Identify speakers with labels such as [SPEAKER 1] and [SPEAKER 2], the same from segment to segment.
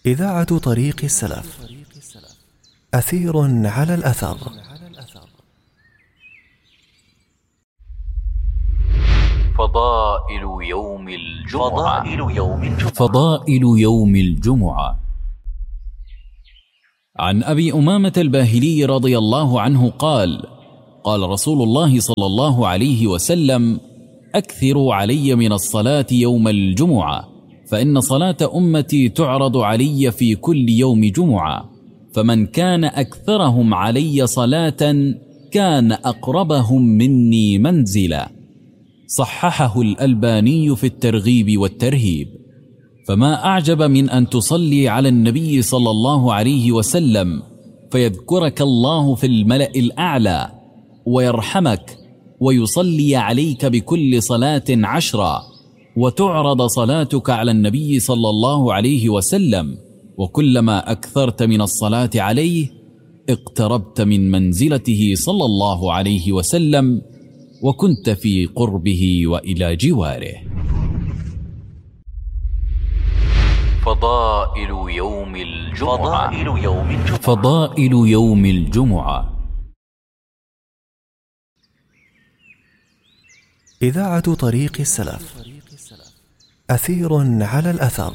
[SPEAKER 1] إذاعة طريق السلف. أثير على الأثر.
[SPEAKER 2] فضائل يوم الجمعة. عن أبي أمامة الباهلي رضي الله عنه قال: قال رسول الله صلى الله عليه وسلم: أكثروا علي من الصلاة يوم الجمعة، فإن صلاة أمتي تعرض علي في كل يوم جمعة، فمن كان أكثرهم علي صلاة كان أقربهم مني منزلا. صححه الألباني في الترغيب والترهيب. فما أعجب من أن تصلي على النبي صلى الله عليه وسلم فيذكرك الله في الملأ الأعلى ويرحمك ويصلي عليك بكل صلاة 10، وتعرض صلاتك على النبي صلى الله عليه وسلم، وكلما أكثرت من الصلاة عليه اقتربت من منزلته صلى الله عليه وسلم، وكنت في قربه وإلى جواره. فضائل يوم الجمعة.
[SPEAKER 1] إذاعة طريق السلف. أثير على الأثر.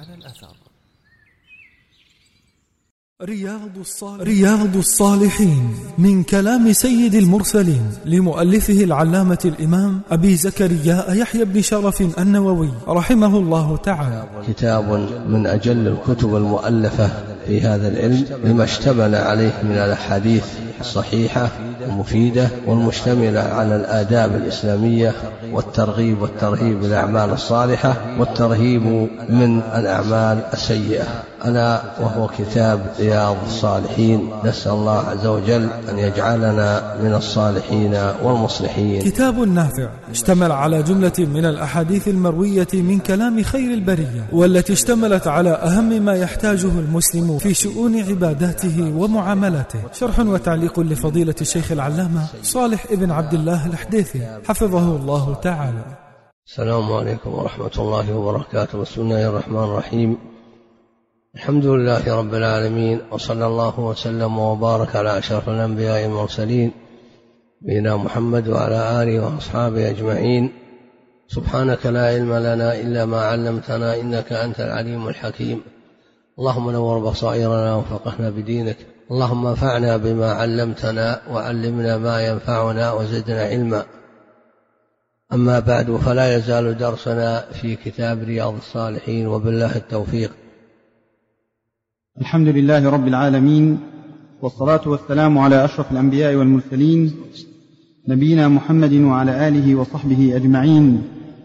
[SPEAKER 3] رياض الصالحين من كلام سيد المرسلين لمؤلفه العلامة الإمام أبي زكريا يحيى بن شرف النووي رحمه الله تعالى.
[SPEAKER 4] كتاب من أجل الكتب المؤلفة في هذا العلم، لما اشتمل عليه من الأحاديث الصحيحة المفيدة والمشتملة على الآداب الإسلامية والترغيب والترهيب بالأعمال الصالحة والترهيب من الأعمال السيئة، ألا وهو كتاب رياض الصالحين. نسأل الله عز وجل أن يجعلنا من الصالحين والمصلحين.
[SPEAKER 3] كتاب نافع اشتمل على جملة من الأحاديث المروية من كلام خير البرية، والتي اشتملت على أهم ما يحتاجه المسلم في شؤون عباداته ومعاملاته. شرح وتعليق لفضيلة الشيخ العلامة صالح ابن عبد الله الحديثي حفظه الله تعالى.
[SPEAKER 4] السلام عليكم ورحمة الله وبركاته. بسم الله الرحمن الرحيم. الحمد لله رب العالمين، وصلى الله وسلم وبارك على أشرف الأنبياء والمرسلين نبينا محمد وعلى آله وأصحابه أجمعين. سبحانك لا علم لنا إلا ما علمتنا إنك أنت العليم الحكيم. اللهم نور بصائرنا وفقهنا بدينك، اللهم انفعنا بما علمتنا وعلمنا ما ينفعنا وزدنا علما. أما بعد، فلا يزال درسنا في كتاب رياض الصالحين، وبالله التوفيق.
[SPEAKER 5] الحمد لله رب العالمين، والصلاة والسلام على أشرف الأنبياء والمرسلين نبينا محمد وعلى آله وصحبه أجمعين.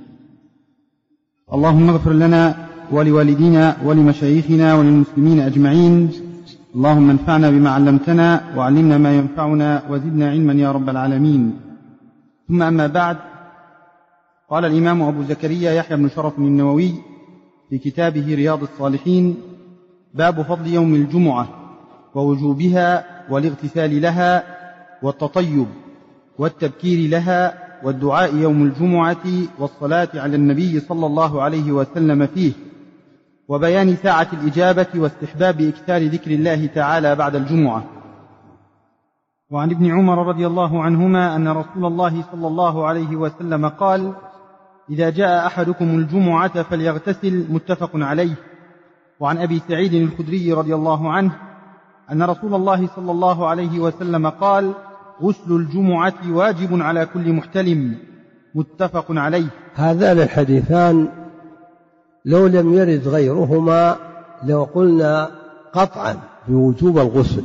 [SPEAKER 5] اللهم اغفر لنا ولوالدينا ولمشايخنا وللمسلمين أجمعين. اللهم انفعنا بما علمتنا وعلمنا ما ينفعنا وزدنا علما يا رب العالمين. ثم أما بعد، قال الإمام أبو زكريا يحيى بن شرف النووي في كتابه رياض الصالحين: باب فضل يوم الجمعة ووجوبها والاغتسال لها والتطيب والتبكير لها والدعاء يوم الجمعة والصلاة على النبي صلى الله عليه وسلم فيه، وبيان ساعة الإجابة واستحباب إكثار ذكر الله تعالى بعد الجمعة. وعن ابن عمر رضي الله عنهما أن رسول الله صلى الله عليه وسلم قال: إذا جاء أحدكم الجمعة فليغتسل، متفق عليه. وعن أبي سعيد الخدري رضي الله عنه أن رسول الله صلى الله عليه وسلم قال: غسل الجمعة واجب على كل محتلم، متفق عليه.
[SPEAKER 4] هذان الحديثان لو لم يرد غيرهما لو قلنا قطعا بوجوب الغسل،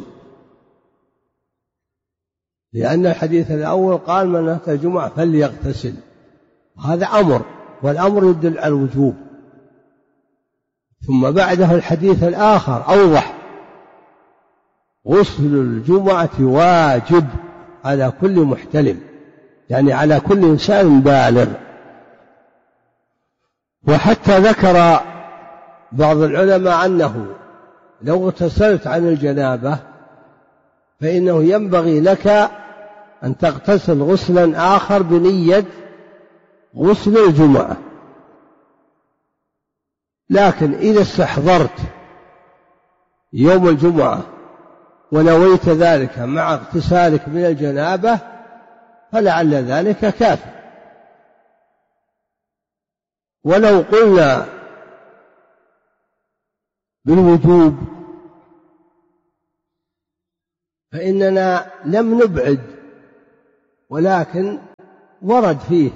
[SPEAKER 4] لأن الحديث الأول قال: من أتى الجمعة فليغتسل، هذا أمر، والأمر يدل على الوجوب. ثم بعده الحديث الآخر أوضح: غسل الجمعة واجب على كل محتلم، يعني على كل إنسان بالغ. وحتى ذكر بعض العلماء أنه لو اغتسلت عن الجنابة فإنه ينبغي لك أن تغتسل غسلا آخر بنية غسل الجمعة، لكن إذا استحضرت يوم الجمعة ونويت ذلك مع اغتسالك من الجنابة فلعل ذلك كافٍ. ولو قلنا بالوجوب فإننا لم نبعد، ولكن ورد فيه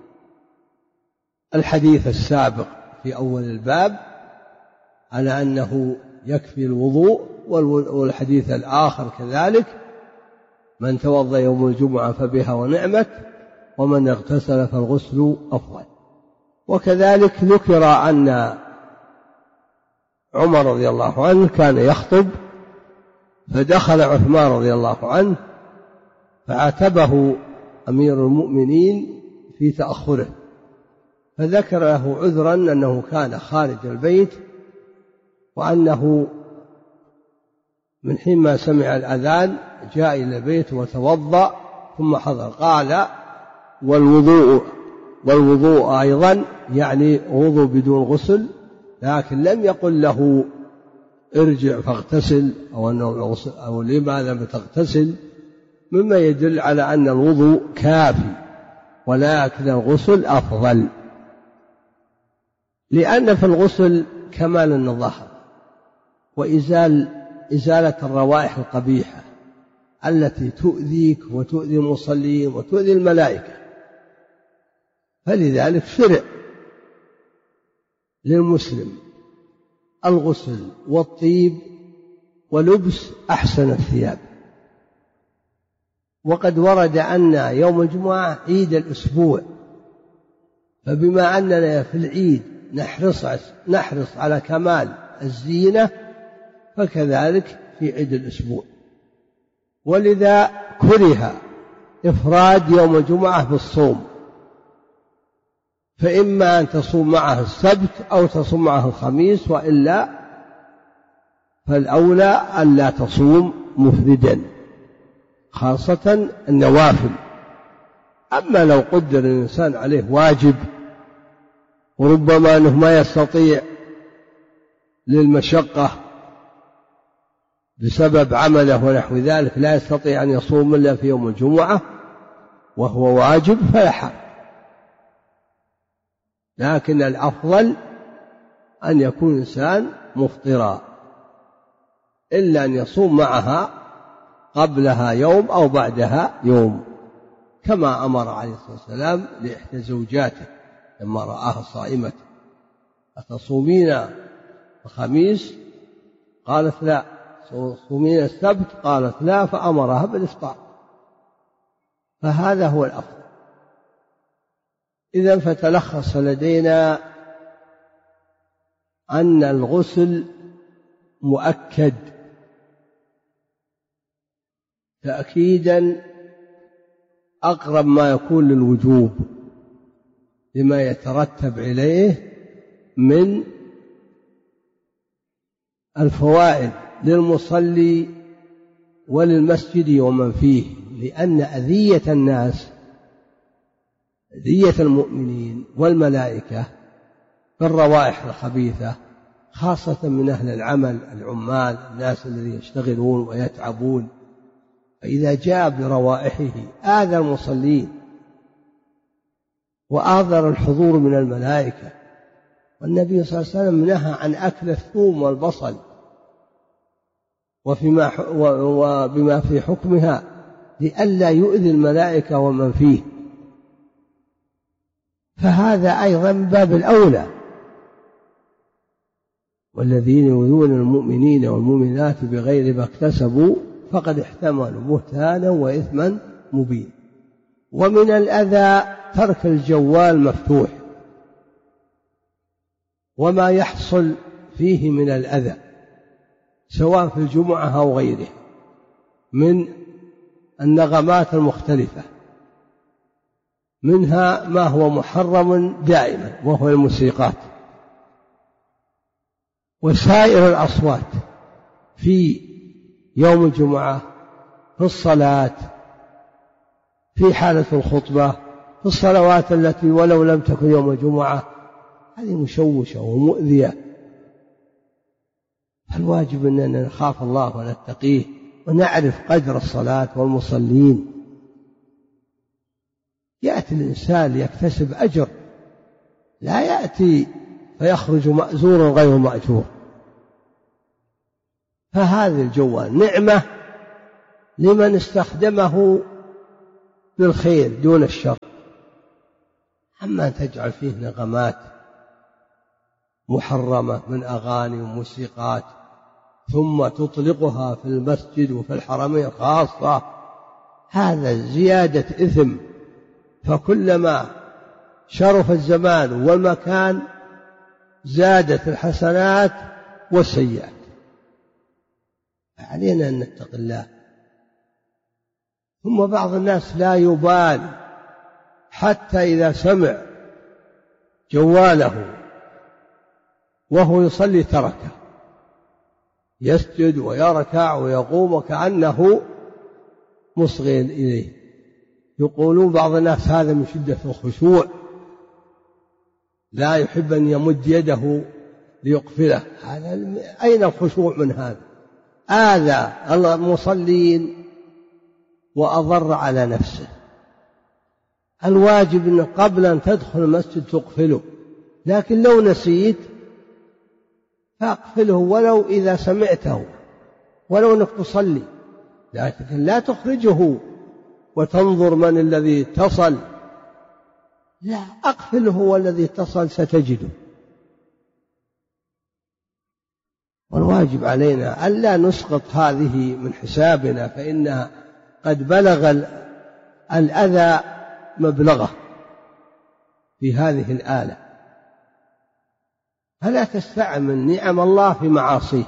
[SPEAKER 4] الحديث السابق في أول الباب على أنه يكفي الوضوء، والحديث الآخر كذلك: من توضأ يوم الجمعة فبها ونعمت، ومن اغتسل فالغسل أفضل. وكذلك ذكر أن عمر رضي الله عنه كان يخطب فدخل عثمان رضي الله عنه فعاتبه أمير المؤمنين في تأخره، فذكر له عذرا أنه كان خارج البيت، وأنه من حين ما سمع الأذان جاء إلى البيت وتوضأ ثم حضر. قال: والوضوء أيضا يعني وضوء بدون غسل، لكن لم يقل له ارجع فاغتسل أو لماذا لم تغتسل، مما يدل على أن الوضوء كافي، ولكن الغسل أفضل، لأن في الغسل كمال النظافة وإزالة الروائح القبيحة التي تؤذيك وتؤذي المصلين وتؤذي الملائكة. فلذلك شرع للمسلم الغسل والطيب ولبس أحسن الثياب. وقد ورد أن يوم الجمعة عيد الأسبوع، فبما أننا في العيد نحرص على كمال الزينة، فكذلك في عيد الأسبوع. ولذا كره إفراد يوم الجمعة بالصوم، فإما أن تصوم معه السبت أو تصوم معه الخميس، وإلا فالأولى أن لا تصوم مفردا، خاصة النوافل. أما لو قدر الإنسان عليه واجب وربما أنه ما يستطيع للمشقة بسبب عمله ونحو ذلك، لا يستطيع أن يصوم إلا في يوم الجمعة وهو واجب، فلا حرج. لكن الأفضل أن يكون الإنسان مفطرا، إلا أن يصوم معها قبلها يوم أو بعدها يوم، كما أمر عليه الصلاة والسلام لإحدى زوجاته لما رآها صائمة: أتصومين الخميس؟ قالت لا. تصومين السبت؟ قالت لا، فأمرها بالإفطار. فهذا هو الأفضل. إذن فتلخص لدينا أن الغسل مؤكد تأكيدا أقرب ما يكون للوجوب، لما يترتب عليه من الفوائد للمصلي وللمسجد ومن فيه، لأن أذية الناس، أذية المؤمنين والملائكة بالروائح الخبيثة، خاصة من أهل العمل، العمال، الناس الذين يشتغلون ويتعبون، فإذا جاء بروائحه آذى المصلين وآذر الحضور من الملائكة. والنبي صلى الله عليه وسلم نهى عن أكل الثوم والبصل وبما في حكمها لئلا يؤذي الملائكة ومن فيه، فهذا أيضا باب الأولى. والذين يؤذون المؤمنين والمؤمنات بغير ما اكتسبوا فقد احتملوا بهتانا وإثما مبين. ومن الأذى ترك الجوال مفتوح وما يحصل فيه من الأذى سواء في الجمعة أو غيره من النغمات المختلفة، منها ما هو محرم دائما وهو الموسيقات وسائر الأصوات في يوم الجمعة، في الصلاة، في حالة الخطبة، في الصلوات التي ولو لم تكن يوم الجمعة، هذه مشوشة ومؤذية. الواجب أننا نخاف الله ونتقيه ونعرف قدر الصلاة والمصلين. يأتي الإنسان ليكتسب أجر، لا يأتي فيخرج مأزورا غير مأجور. فهذا الجوال نعمة لمن استخدمه للخير دون الشر. أما أن تجعل فيه نغمات محرمة من أغاني وموسيقات ثم تطلقها في المسجد وفي الحرمين خاصة، هذا زيادة إثم. فكلما شرف الزمان والمكان زادت الحسنات والسيئات. علينا أن نتقي الله. ثم بعض الناس لا يبال، حتى إذا سمع جواله وهو يصلي تركه، يسجد ويركع ويقوم وكأنه مصغي إليه. يقولون بعض الناس هذا من شدة الخشوع، لا يحب أن يمد يده ليقفله. هذا أين الخشوع من هذا؟ آذى المصلين وأضر على نفسه. الواجب أن قبل أن تدخل المسجد تقفله، لكن لو نسيت فاقفله ولو إذا سمعته، ولو أنك تصلي، لكن لا تخرجه وتنظر من الذي اتصل. لا، أقفله والذي اتصل ستجده. والواجب علينا ألا نسقط هذه من حسابنا، فإنها قد بلغ الأذى مبلغه في هذه الآلة. فلا تستعمل نعم الله في معاصيه،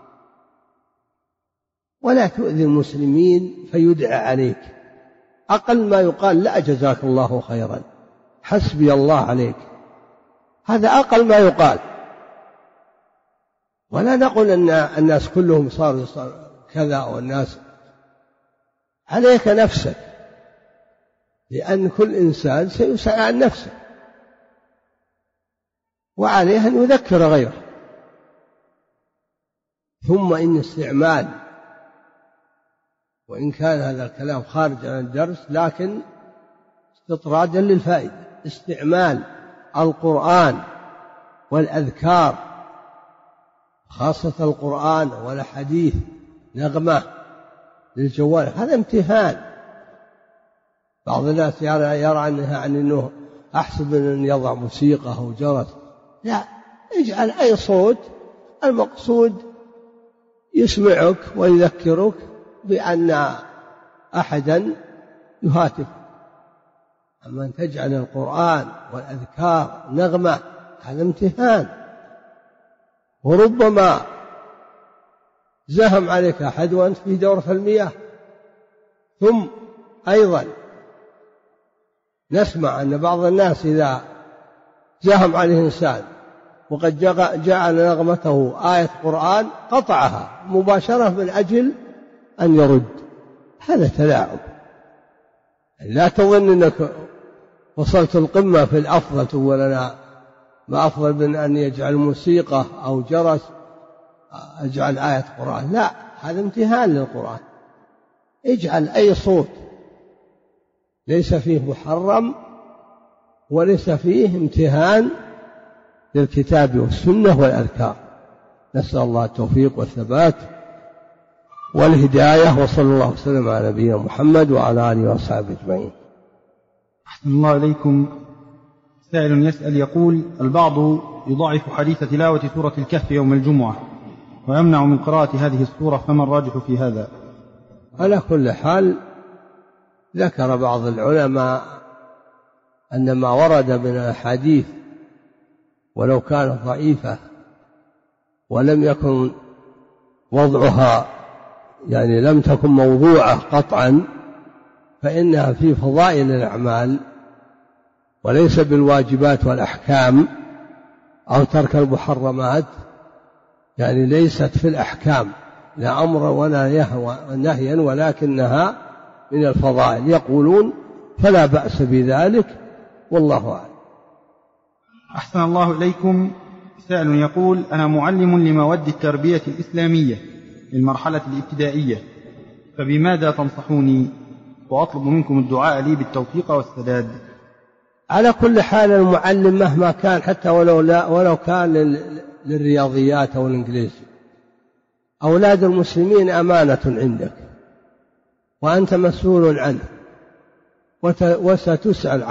[SPEAKER 4] ولا تؤذي المسلمين فيدعى عليك. أقل ما يقال لا جزاك الله خيرا، حسبي الله عليك، هذا أقل ما يقال. ولا نقول أن الناس كلهم صاروا كذا، والناس عليك نفسك، لأن كل إنسان سيسأل عن نفسه، وعليه أن يذكر غيره. ثم إن استعمال، وإن كان هذا الكلام خارج عن الدرس لكن استطرادا للفائدة، استعمال القرآن والأذكار خاصة القرآن والحديث نغمة للجوال، هذا امتهان. بعض الناس يرى أنه أحسب أن يضع موسيقى أو جرس. لا، اجعل أي صوت، المقصود يسمعك ويذكرك بأن أحدا يهاتف. أما أن تجعل القرآن والأذكار نغمة، هذا امتهان. وربما زهم عليك أحد وأنت في دورة المياه. ثم أيضا نسمع أن بعض الناس إذا زهم عليه إنسان وقد جعل نغمته آية قرآن قطعها مباشرة من أجل أن يرد. هذا تلاعب. لا تظن أنك وصلت القمة في الأفضل، تقول أنا ما أفضل من أن يجعل موسيقى أو جرس أجعل آية قرآن. لا، هذا امتهان للقرآن. اجعل أي صوت ليس فيه محرم وليس فيه امتهان للكتاب والسنة والأذكار. نسأل الله التوفيق والثبات والهداية، وصلى الله وسلم على نبينا محمد وعلى آله وصحبه أجمعين.
[SPEAKER 5] أحسن الله إليكم. سائل يسأل يقول: البعض يضاعف حديث تلاوة سورة الكهف يوم الجمعة ويمنع من قراءة هذه السورة، فما الراجح في هذا؟
[SPEAKER 4] على كل حال، ذكر بعض العلماء أن ما ورد من الأحاديث ولو كانت ضعيفة ولم يكن وضعها يعني لم تكن موضوعة قطعا، فإنها في فضائل الأعمال وليس بالواجبات والأحكام أو ترك المحرمات، يعني ليست في الأحكام لا أمر ولا نهيا، ولكنها من الفضائل. يقولون فلا بأس بذلك، والله أعلم.
[SPEAKER 5] أحسن الله إليكم. سائل يقول: أنا معلم لمواد التربية الإسلامية للمرحلة الابتدائية، فبماذا تنصحوني؟ وأطلب منكم الدعاء لي بالتوفيق والسداد.
[SPEAKER 4] على كل حال المعلم مهما كان، حتى ولو كان للرياضيات أو الإنجليزي، أولاد المسلمين أمانة عندك وأنت مسؤول عنه وستسأل